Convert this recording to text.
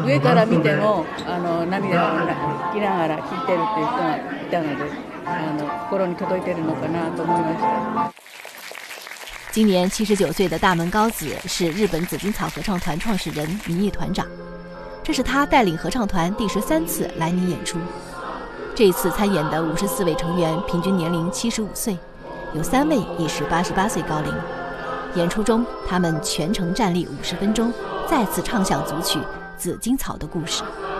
上から見ても涙を拭きながら聴いてるっていう人がいたので、心に届いてるのかなと思いました。 今年79岁的大门高子是日本紫金草合唱团创始人、名誉团长。这是他带领合唱团第13次来宁演出。这一次参演的54位成员平均年龄75岁，有3位已是88岁高龄。演出中，他们全程站立50分钟，再次唱响组曲《紫金草的故事》。